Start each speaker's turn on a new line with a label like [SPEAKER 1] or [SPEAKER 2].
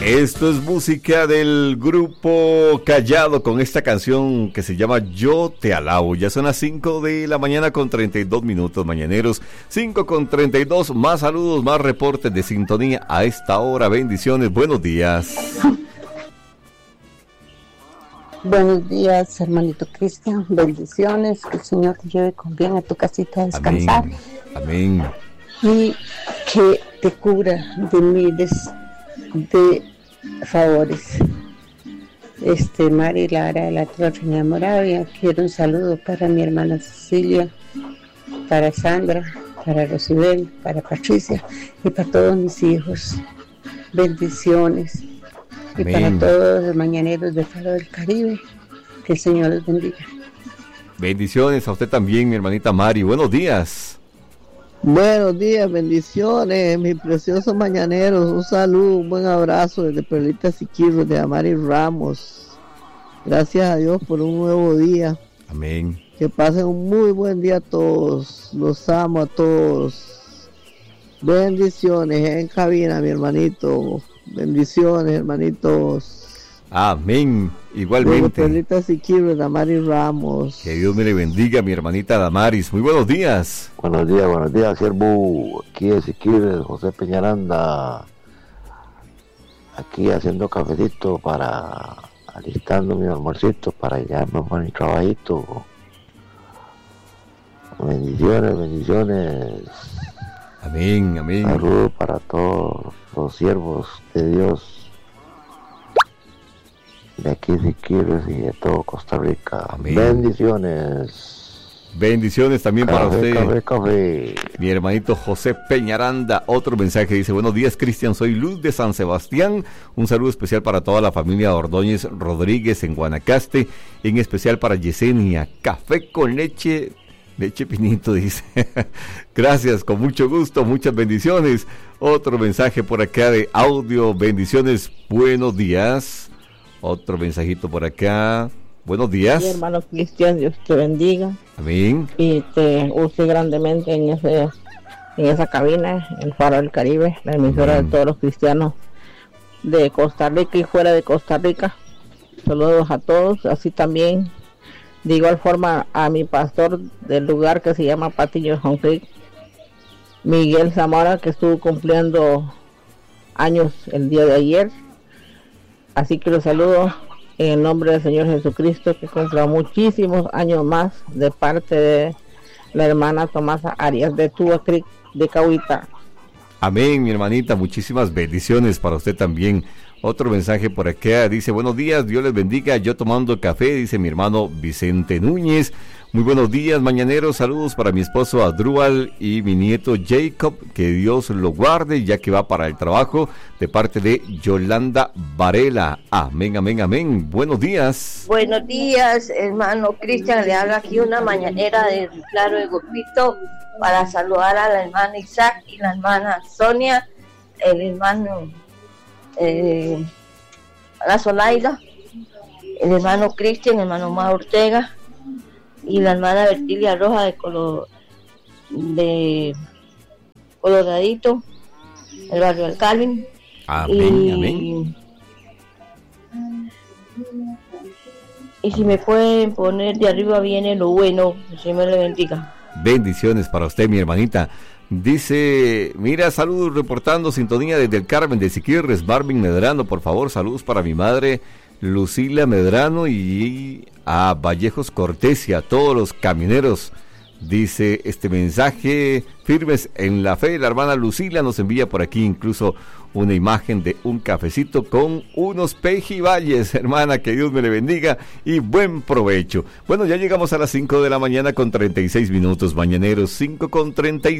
[SPEAKER 1] Esto es música del grupo Callado con esta canción que se llama Yo Te Alabo. Ya son las 5 de la mañana con 32 minutos, mañaneros. 5 con 32, más saludos, más reportes de sintonía a esta hora. Bendiciones, buenos días.
[SPEAKER 2] Buenos días, hermanito Cristian. Bendiciones. Que el Señor te lleve con bien a tu casita a descansar.
[SPEAKER 1] Amén.
[SPEAKER 2] Y que te cubra de miles de favores. Mari Lara de la Torre de Moravia. Quiero un saludo para mi hermana Cecilia, para Sandra, para Rosibel, para Patricia y para todos mis hijos. Bendiciones. Y para todos los mañaneros de Faro del Caribe, que el Señor los bendiga.
[SPEAKER 1] Bendiciones a usted también, mi hermanita Mari. Buenos días.
[SPEAKER 3] Buenos días, bendiciones, mis preciosos mañaneros. Un saludo, un buen abrazo desde Perlita Siquirro, de Amari Ramos. Gracias a Dios por un nuevo día.
[SPEAKER 1] Amén.
[SPEAKER 3] Que pasen un muy buen día a todos. Los amo a todos. Bendiciones en cabina, mi hermanito. Bendiciones, hermanitos.
[SPEAKER 1] Amén. Igualmente.
[SPEAKER 3] Perlita Siquirro, Damaris Ramos.
[SPEAKER 1] Que Dios me le bendiga, mi hermanita Damaris. Muy buenos días.
[SPEAKER 4] Buenos días, siervo. Aquí es Siquirro, José Peñaranda. Aquí haciendo cafecito alistando mi almuercito para llevarme por mi trabajito. Bendiciones.
[SPEAKER 1] Amén.
[SPEAKER 4] Saludos para todos los siervos de Dios de aquí de Siquirres y de todo Costa Rica.
[SPEAKER 1] Amén. Bendiciones también para usted.
[SPEAKER 4] Café.
[SPEAKER 1] Mi hermanito José Peñaranda. Otro mensaje dice: buenos días, Cristian, soy Luz de San Sebastián. Un saludo especial para toda la familia Ordóñez Rodríguez en Guanacaste, en especial para Yesenia. Café con leche pinito, dice. Gracias, con mucho gusto, muchas bendiciones. Otro mensaje por acá de audio: bendiciones, buenos días. Otro mensajito por acá: buenos días.
[SPEAKER 5] Sí, hermano Cristian, Dios te bendiga.
[SPEAKER 1] Amén.
[SPEAKER 5] Y te use grandemente en esa cabina, el Faro del Caribe, la emisora de todos los cristianos de Costa Rica y fuera de Costa Rica. Saludos a todos, así también de igual forma a mi pastor del lugar que se llama Patillo Honfric, Miguel Zamora, que estuvo cumpliendo años el día de ayer. Así que los saludo en el nombre del Señor Jesucristo, que cumpla muchísimos años más, de parte de la hermana Tomasa Arias de Tuba Creek de Cahuita.
[SPEAKER 1] Amén, mi hermanita, muchísimas bendiciones para usted también. Otro mensaje por acá dice: buenos días, Dios les bendiga, yo tomando café, dice mi hermano Vicente Núñez. Muy buenos días, mañaneros, saludos para mi esposo Adrúbal y mi nieto Jacob, que Dios lo guarde ya que va para el trabajo, de parte de Yolanda Varela. Amén. Buenos días.
[SPEAKER 6] Buenos días, hermano Cristian, le habla aquí una mañanera de Claro de Golfito para saludar a la hermana Isaac y la hermana Sonia, el hermano la Zolaida, el hermano Cristian, el hermano Omar Ortega y la hermana Bertilia Roja de Coloradito, el barrio del Calvin.
[SPEAKER 1] Amén.
[SPEAKER 6] Y si me pueden poner de arriba viene lo bueno, que el Señor le bendiga.
[SPEAKER 1] Bendiciones para usted, mi hermanita. Dice: mira, saludos reportando sintonía desde el Carmen de Siquirres, Marvin Medrano, por favor, saludos para mi madre Lucila Medrano y a Vallejos Cortés y a todos los camioneros. Dice este mensaje: firmes en la fe. La hermana Lucila nos envía por aquí incluso una imagen de un cafecito con unos pejibayes. Hermana, que Dios me le bendiga y buen provecho. Bueno, ya llegamos a las 5 de la mañana con 36 minutos, mañaneros, 5 con 36.